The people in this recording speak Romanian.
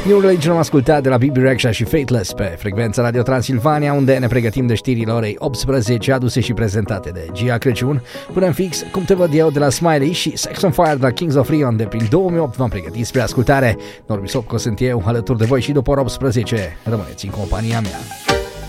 New Religion am ascultat de la Bibi Rexha și Fateless pe frecvența Radio Transilvania, unde ne pregătim de știrile orei 18 aduse și prezentate de Gia Crăciun. Până în fix, Cum te văd eu de la Smiley și Sex on Fire de la Kings of Leon de prin 2008 v-am pregătit spre ascultare. Norbi Sopco sunt eu, alături de voi și după ora 18. Rămâneți în compania mea.